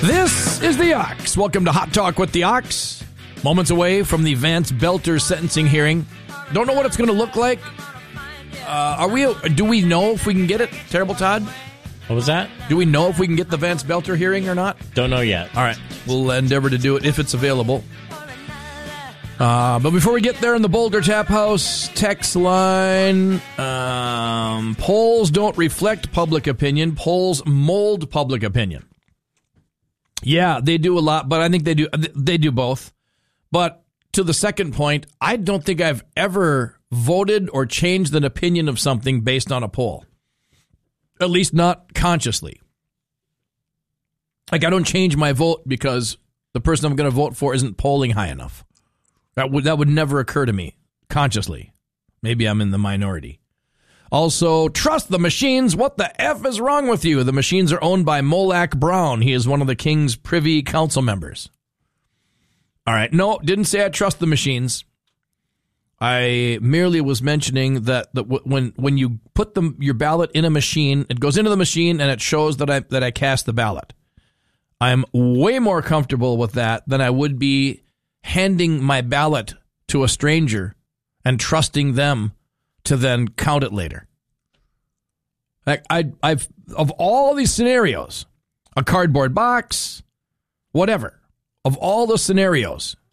This is the Ox. Welcome to Hot Talk with the Ox. Moments away from the Vance Belter sentencing hearing. Don't know what it's going to look like. Do we know if we can get it? Terrible Todd? What was that? Do we know if we can get the Vance Belter hearing or not? Don't know yet. All right. We'll endeavor to do it if it's available. But before we get there in the Boulder Tap House text line, polls don't reflect public opinion. Polls mold public opinion. Yeah, they do a lot, but I think they do both. But to the second point, I don't think I've ever voted or changed an opinion of something based on a poll. At least not consciously. Like, I don't change my vote because the person I'm going to vote for isn't polling high enough. That would never occur to me consciously. Maybe I'm in the minority. Also, trust the machines. What the F is wrong with you? The machines are owned by Molac Brown. He is one of the King's Privy Council members. All right. No, didn't say I trust the machines. I merely was mentioning that when you put your ballot in a machine, it goes into the machine and it shows that I cast the ballot. I'm way more comfortable with that than I would be handing my ballot to a stranger and trusting them to then count it later. Like I've of all these scenarios, a cardboard box, whatever, of all the scenarios,